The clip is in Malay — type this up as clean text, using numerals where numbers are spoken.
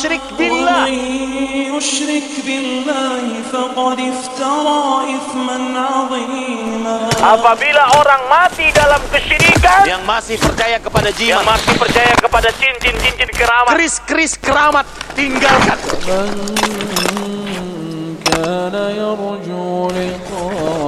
Syirik billah. Yusyrik billahi faqad iftara ithman 'azima. Apabila orang mati dalam kesyirikan, yang masih percaya kepada jimat, yang masih percaya kepada cincin-cincin keramat, keris-keris keramat, tinggalkan. Man kana yarju liqa